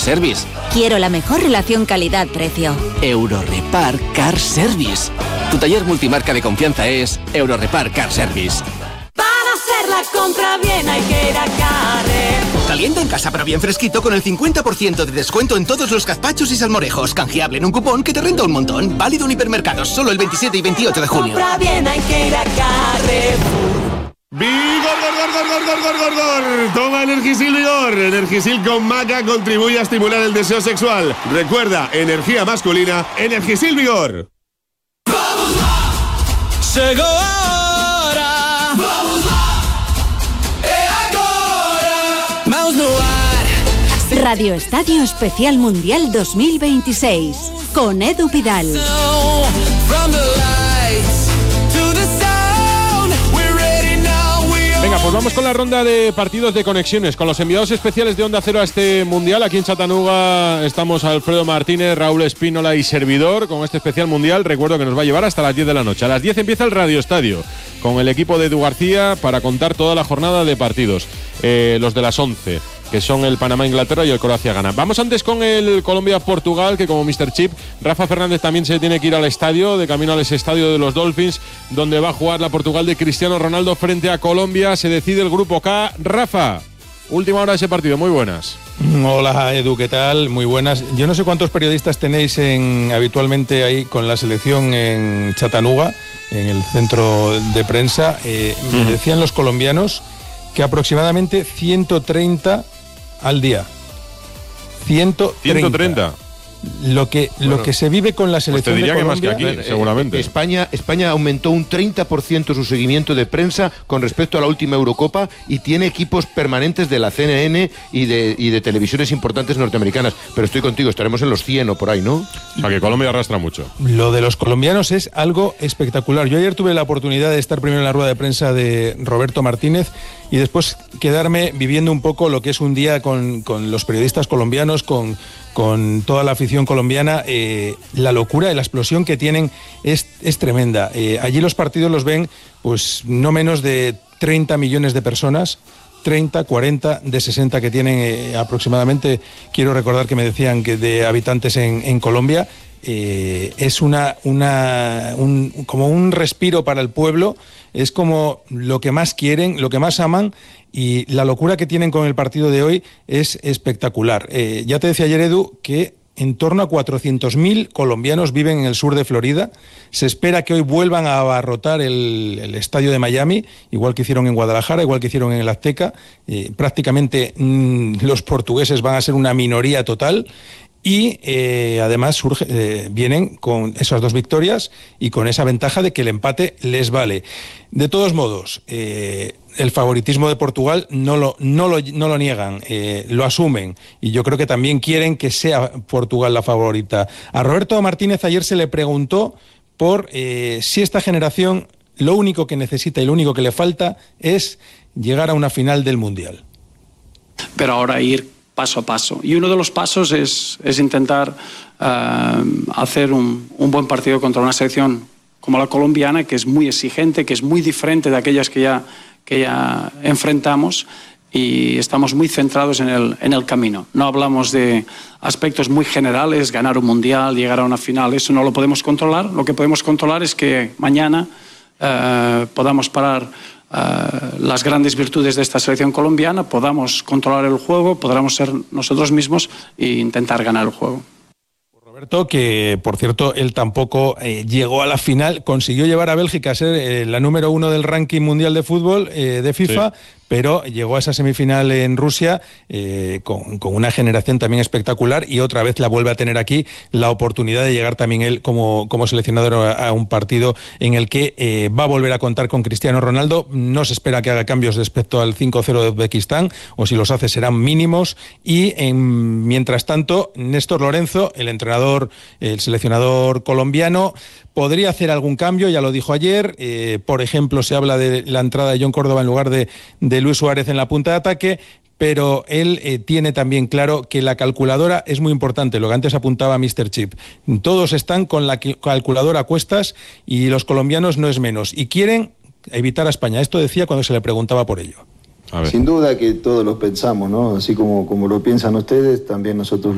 Service. Quiero la mejor relación calidad-precio. Eurorepar Car Service. Tu taller multimarca de confianza es Eurorepar Car Service. Para hacer la compra bien hay que ir a Carrefour. Caliente en casa pero bien fresquito con el 50% de descuento en todos los gazpachos y salmorejos. Canjeable en un cupón que te renta un montón. Válido en hipermercados solo el 27 y 28 de junio. Compra bien hay que ir a Carrefour. ¡Vigor! Toma Energisil Vigor. Energisil con maca contribuye a estimular el deseo sexual. Recuerda, energía masculina, Energisil Vigor. Chegou a hora. Vamos lá. É agora. Mãos no ar. Radio Estadio Especial Mundial 2026 con Edu Pidal. From the lights to the sound. We're ready now. Venga, pues vamos con la ronda de partidos de conexiones, con los enviados especiales de Onda Cero a este Mundial. Aquí en Chattanooga estamos Alfredo Martínez, Raúl Espínola y servidor con este especial Mundial. Recuerdo que nos va a llevar hasta las 10 de la noche. A las 10 empieza el Radio Estadio con el equipo de Edu García para contar toda la jornada de partidos. Los de las 11, que son el Panamá-Inglaterra y el Croacia-Ghana. Vamos antes con el Colombia-Portugal, que como Mr. Chip, Rafa Fernández también se tiene que ir al estadio, de camino al estadio de los Dolphins, donde va a jugar la Portugal de Cristiano Ronaldo frente a Colombia. Se decide el Grupo K. Rafa, última hora de ese partido, muy buenas. Hola Edu, ¿qué tal? Muy buenas. Yo no sé cuántos periodistas tenéis habitualmente ahí con la selección en Chattanooga, en el centro de prensa. Me decían los colombianos que aproximadamente 130 al día. 130. Lo que se vive con la selección pues te diría de Colombia, que más que aquí, seguramente. España aumentó un 30% su seguimiento de prensa con respecto a la última Eurocopa y tiene equipos permanentes de la CNN y de televisiones importantes norteamericanas. Pero estoy contigo, estaremos en los 100 o por ahí, ¿no? O sea, que Colombia arrastra mucho. Lo de los colombianos es algo espectacular. Yo ayer tuve la oportunidad de estar primero en la rueda de prensa de Roberto Martínez y después quedarme viviendo un poco lo que es un día con los periodistas colombianos, con toda la afición colombiana. La locura y la explosión que tienen es tremenda. Allí los partidos los ven pues no menos de 30 millones de personas, 30, 40, de 60 que tienen aproximadamente. Quiero recordar que me decían que de habitantes en Colombia. Es como un respiro para el pueblo, es como lo que más quieren, lo que más aman, y la locura que tienen con el partido de hoy es espectacular. Ya te decía ayer, Edu, que en torno a 400.000 colombianos viven en el sur de Florida. Se espera que hoy vuelvan a abarrotar el estadio de Miami, igual que hicieron en Guadalajara, igual que hicieron en el Azteca. Prácticamente los portugueses van a ser una minoría total. Y además vienen con esas dos victorias y con esa ventaja de que el empate les vale. De todos modos, el favoritismo de Portugal no lo niegan, lo asumen, y yo creo que también quieren que sea Portugal la favorita. A Roberto Martínez ayer se le preguntó por si esta generación lo único que necesita y lo único que le falta es llegar a una final del Mundial. Pero ahora ir paso a paso. Y uno de los pasos es intentar hacer un buen partido contra una selección como la colombiana, que es muy exigente, que es muy diferente de aquellas que ya enfrentamos, y estamos muy centrados en el camino. No hablamos de aspectos muy generales, ganar un mundial, llegar a una final, eso no lo podemos controlar. Lo que podemos controlar es que mañana podamos parar las grandes virtudes de esta selección colombiana, podamos controlar el juego, podamos ser nosotros mismos e intentar ganar el juego. Roberto, que por cierto él tampoco llegó a la final, consiguió llevar a Bélgica a ser la número 1 del ranking mundial de fútbol de FIFA, sí, pero llegó a esa semifinal en Rusia con una generación también espectacular, y otra vez la vuelve a tener aquí la oportunidad de llegar también él como seleccionador a un partido en el que va a volver a contar con Cristiano Ronaldo. No se espera que haga cambios respecto al 5-0 de Uzbekistán, o si los hace serán mínimos, y mientras tanto Néstor Lorenzo, el seleccionador colombiano, podría hacer algún cambio, ya lo dijo ayer. Por ejemplo, se habla de la entrada de John Córdoba en lugar de Luis Suárez en la punta de ataque, pero él tiene también claro que la calculadora es muy importante, lo que antes apuntaba Mr. Chip. Todos están con la calculadora a cuestas y los colombianos no es menos, y quieren evitar a España. Esto decía cuando se le preguntaba por ello. Sin duda que todos lo pensamos, ¿no? Así como lo piensan ustedes, también nosotros